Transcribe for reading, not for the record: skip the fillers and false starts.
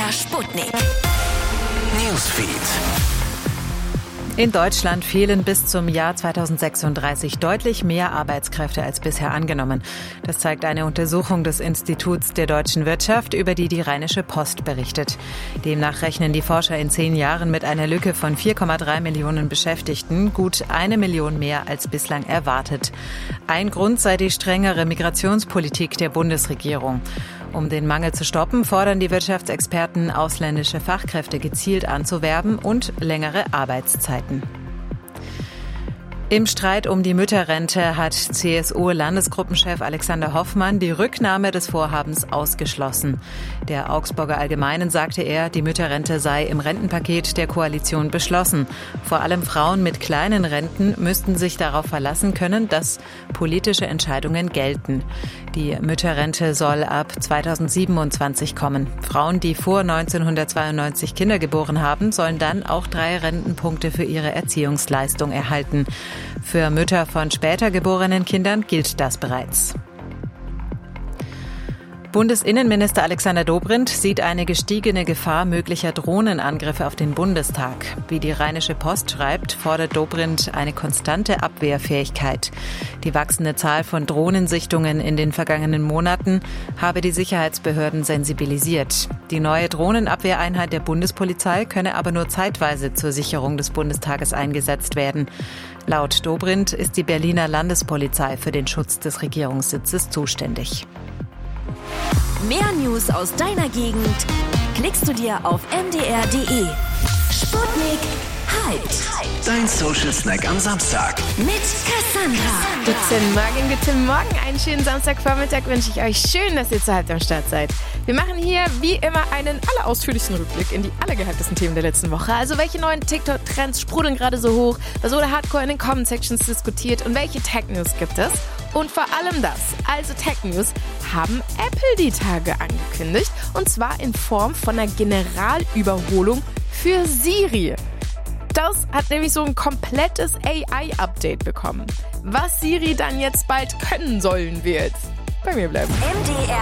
MDR Sputnik. Newsfeed. In Deutschland fehlen bis zum Jahr 2036 deutlich mehr Arbeitskräfte als bisher angenommen. Das zeigt eine Untersuchung des Instituts der deutschen Wirtschaft, über die die Rheinische Post berichtet. Demnach rechnen die Forscher in 10 Jahren mit einer Lücke von 4,3 Millionen Beschäftigten, gut 1 Million mehr als bislang erwartet. Ein Grund sei die strengere Migrationspolitik der Bundesregierung. Um den Mangel zu stoppen, fordern die Wirtschaftsexperten, ausländische Fachkräfte gezielt anzuwerben und längere Arbeitszeiten. Im Streit um die Mütterrente hat CSU-Landesgruppenchef Alexander Hoffmann die Rücknahme des Vorhabens ausgeschlossen. Der Augsburger Allgemeinen sagte er, die Mütterrente sei im Rentenpaket der Koalition beschlossen. Vor allem Frauen mit kleinen Renten müssten sich darauf verlassen können, dass politische Entscheidungen gelten. Die Mütterrente soll ab 2027 kommen. Frauen, die vor 1992 Kinder geboren haben, sollen dann auch 3 Rentenpunkte für ihre Erziehungsleistung erhalten. Für Mütter von später geborenen Kindern gilt das bereits. Bundesinnenminister Alexander Dobrindt sieht eine gestiegene Gefahr möglicher Drohnenangriffe auf den Bundestag. Wie die Rheinische Post schreibt, fordert Dobrindt eine konstante Abwehrfähigkeit. Die wachsende Zahl von Drohnensichtungen in den vergangenen Monaten habe die Sicherheitsbehörden sensibilisiert. Die neue Drohnenabwehreinheit der Bundespolizei könne aber nur zeitweise zur Sicherung des Bundestages eingesetzt werden. Laut Dobrindt ist die Berliner Landespolizei für den Schutz des Regierungssitzes zuständig. Mehr News aus deiner Gegend klickst du dir auf mdr.de. Sputnik Hyped. Dein Social Snack am Samstag. Mit Cassandra. Guten Morgen. Einen schönen Samstagvormittag wünsche ich euch. Schön, dass ihr zur Halbzeit am Start seid. Wir machen hier wie immer einen allerausführlichsten Rückblick in die allergehyptesten Themen der letzten Woche. Also welche neuen TikTok-Trends sprudeln gerade so hoch, was wurde hardcore in den Comment-Sections diskutiert und welche Tech-News gibt es? Und vor allem das, also Tech-News, haben Apple die Tage angekündigt. Und zwar in Form von einer Generalüberholung für Siri. Das hat nämlich so ein komplettes AI-Update bekommen. Was Siri dann jetzt bald können sollen wird. Bei mir bleiben. MDR